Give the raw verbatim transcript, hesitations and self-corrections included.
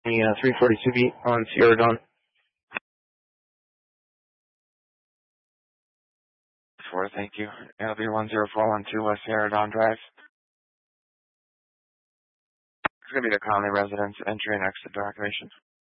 The uh, three forty-two beat on Sierra Dawn. Four, thank you. L B one zero four one two West Sierra Dawn Drive. It's going to be the Conley residence, entry and exit documentation.